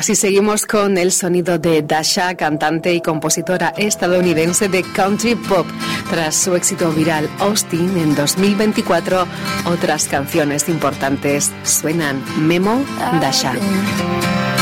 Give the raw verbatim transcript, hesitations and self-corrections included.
Así seguimos con el sonido de Dasha, cantante y compositora estadounidense de country pop. Tras su éxito viral Austin en dos mil veinticuatro, otras canciones importantes suenan. Memo, Dasha.